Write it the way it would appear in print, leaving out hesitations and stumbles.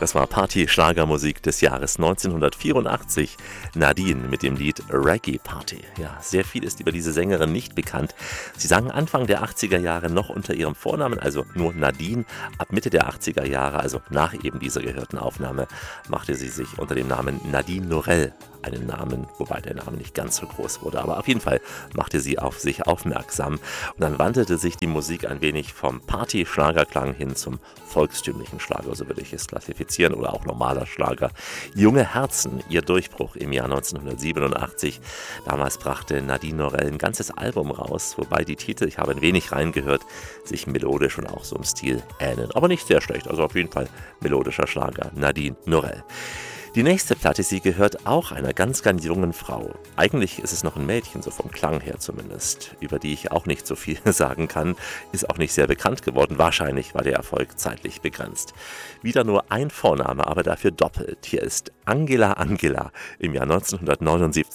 Das war Party-Schlagermusik des Jahres 1984. Nadine mit dem Lied Reggae Party. Ja, sehr viel ist über diese Sängerin nicht bekannt. Sie sang Anfang der 80er Jahre noch unter ihrem Vornamen, also nur Nadine. Ab Mitte der 80er Jahre, also nach eben dieser gehörten Aufnahme, machte sie sich unter dem Namen Nadine Norell einen Namen, wobei der Name nicht ganz so groß wurde. Aber auf jeden Fall machte sie auf sich aufmerksam. Und dann wandelte sich die Musik ein wenig vom Party-Schlagerklang hin zum volkstümlichen Schlager, so würde ich es klassifizieren, oder auch normaler Schlager. Junge Herzen, ihr Durchbruch im Jahr 1987. Damals brachte Nadine Norell ein ganzes Album raus, wobei die Titel, ich habe ein wenig reingehört, sich melodisch und auch so im Stil ähneln. Aber nicht sehr schlecht, also auf jeden Fall melodischer Schlager. Nadine Norell. Die nächste Platte, sie gehört auch einer ganz, ganz jungen Frau. Eigentlich ist es noch ein Mädchen, so vom Klang her zumindest, über die ich auch nicht so viel sagen kann, ist auch nicht sehr bekannt geworden. Wahrscheinlich war der Erfolg zeitlich begrenzt. Wieder nur ein Vorname, aber dafür doppelt. Hier ist Angela Angela im Jahr 1979